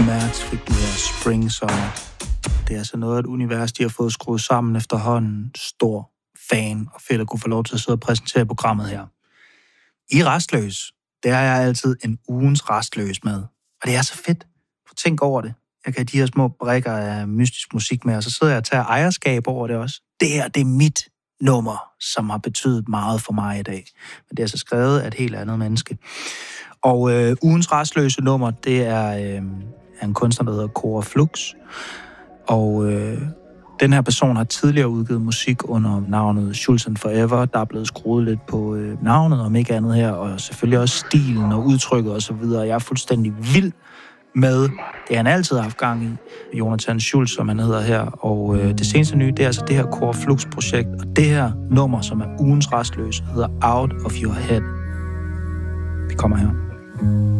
Marts fik du her Spring Summer. Det er altså noget af et univers, de har fået skruet sammen efterhånden. Stor fan og fedt at kunne få lov til at sidde og præsentere programmet her. I Rastløs, der er jeg altid en ugens Rastløs med. Og det er så fedt. Prøv tænk over det. Jeg kan have de her små brikker af mystisk musik med, og så sidder jeg og tager ejerskab over det også. Det her, det er mit nummer, som har betydet meget for mig i dag. Men det er altså skrevet af et helt andet menneske. Og ugens rastløse nummer, det er en kunstner, der hedder Cora Flux. Og den her person har tidligere udgivet musik under navnet Schulz & Forever. Der er blevet skruet lidt på navnet, om ikke andet her, og selvfølgelig også stilen og udtrykket osv. Jeg er fuldstændig vild med det, han altid har haft gang i. Jonathan Schulz, som han hedder her. Og det seneste nye, det er altså det her Cora Flux-projekt. Og det her nummer, som er ugens rastløse, hedder Out of Your Head. Vi kommer her.